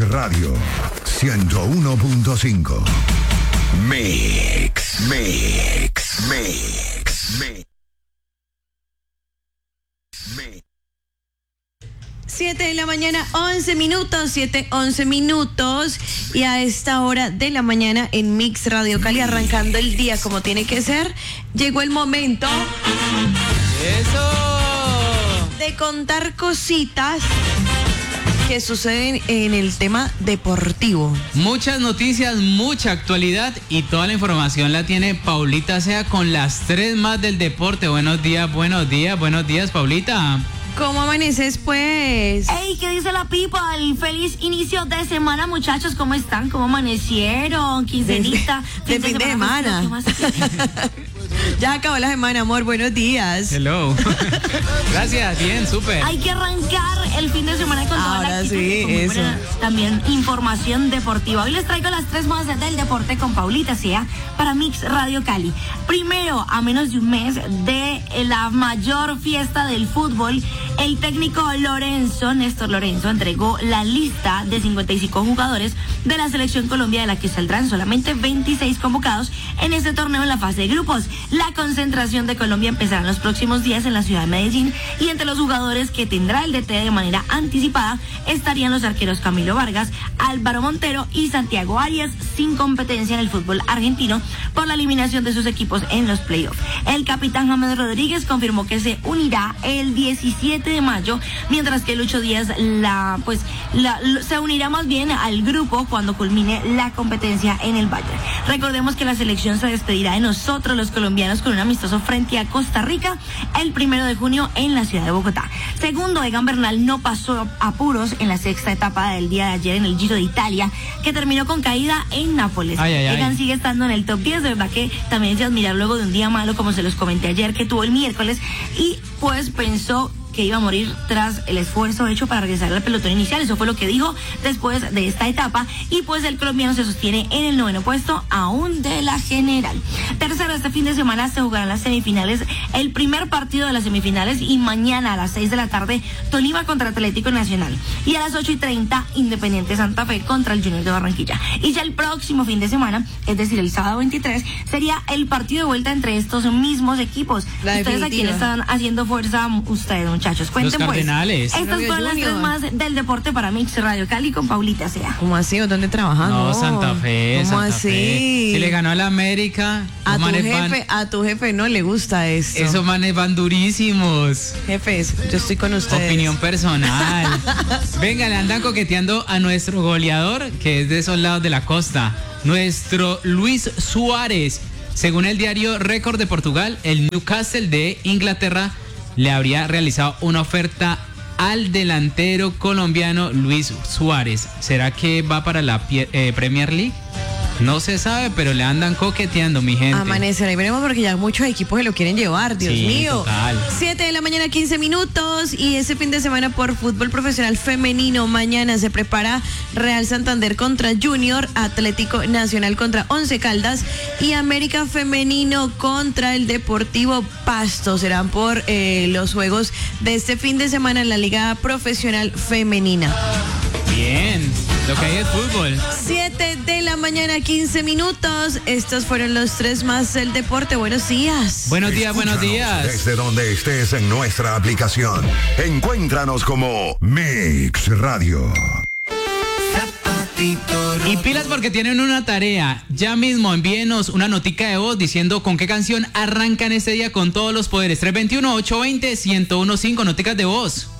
Radio 101.5. Mix. 7 de la mañana, 11 minutos, 7:11 minutos. Y a esta hora de la mañana en Mix Radio Cali, arrancando el día como tiene que ser, llegó el momento de contar cositas que suceden en el tema deportivo. Muchas noticias, mucha actualidad y toda la información la tiene Paulita Sea con las 3 más del deporte. Buenos días, Paulita. ¿Cómo amaneces, pues? Hey, ¿qué dice la people? Feliz inicio de semana, muchachos. ¿Cómo están? ¿Cómo amanecieron? Quincenita. De fin de semana. Ya acabó la semana, amor. Buenos días. Hello. Gracias, bien, súper. Hay que arrancar el fin de semana con toda la actitud. Sí, y con también información deportiva. Hoy les traigo las 3 más del deporte con Paulita Sea para Mix Radio Cali. Primero, a menos de un mes de la mayor fiesta del fútbol, el técnico Néstor Lorenzo, entregó la lista de 55 jugadores de la selección Colombia, de la que saldrán solamente 26 convocados en este torneo en la fase de grupos. La concentración de Colombia empezará en los próximos días en la ciudad de Medellín, y entre los jugadores que tendrá el DT de manera anticipada estarían los arqueros Camilo Vargas, Álvaro Montero y Santiago Arias, sin competencia en el fútbol argentino por la eliminación de sus equipos en los playoffs. El capitán James Rodríguez confirmó que se unirá el 17 de mayo, mientras que Lucho Díaz se unirá más bien al grupo cuando culmine la competencia en el Valle. Recordemos que la selección se despedirá de nosotros los colombianos con un amistoso frente a Costa Rica el 1 de junio en la ciudad de Bogotá. Segundo, Egan Bernal no pasó apuros en la 6ª etapa del día de ayer en el Giro de Italia, que terminó con caída en Nápoles. Egan sigue estando en el top 10, de verdad que también es de admirar luego de un día malo, como se los comenté ayer, que tuvo el miércoles, y pues pensó que iba a morir tras el esfuerzo hecho para regresar al pelotón inicial. Eso fue lo que dijo después de esta etapa, y pues el colombiano se sostiene en el 9º puesto aún de la general. Tercero, este fin de semana se jugarán las semifinales, el primer partido de las semifinales, y mañana a las 6 de la tarde Tolima contra Atlético Nacional, y a las 8:30 Independiente Santa Fe contra el Junior de Barranquilla. Y ya el próximo fin de semana, es decir, el sábado 23, sería el partido de vuelta entre estos mismos equipos. ¿Ustedes a quién están haciendo fuerza? Ustedes, muchachos, cuenten. Los Cardenales. Pues. Estas fueron las 3 más del deporte para Mix Radio Cali con Paulita Sea. ¿Cómo así? ¿Dónde trabajan? No, Santa Fe. ¿Cómo Santa así? Fe. Si le ganó a la América. A tu jefe no le gusta esto. Esos manes van durísimos. Jefes, yo estoy con ustedes. Opinión personal. Venga, le andan coqueteando a nuestro goleador, que es de esos lados de la costa. Nuestro Luis Suárez. Según el diario Récord de Portugal, el Newcastle de Inglaterra le habría realizado una oferta al delantero colombiano Luis Suárez. ¿Será que va para la Premier League? No se sabe, pero le andan coqueteando, mi gente. Amanecer, ahí veremos, porque ya muchos equipos se lo quieren llevar, Dios mío. Total. 7 de la mañana, 15 minutos, y ese fin de semana por fútbol profesional femenino, mañana se prepara Real Santander contra Junior, Atlético Nacional contra Once Caldas y América Femenino contra el Deportivo Pasto. Serán por los juegos de este fin de semana en la Liga Profesional Femenina. Bien, lo que hay es fútbol. 7 de la mañana, 15 minutos. Estos fueron los 3 más del deporte. Buenos días. Buenos días, buenos días. Desde donde estés en nuestra aplicación, encuéntranos como Mix Radio. Y pilas, porque tienen una tarea. Ya mismo envíenos una notica de voz diciendo con qué canción arrancan este día con todos los poderes. 321-820-1015, noticas de voz.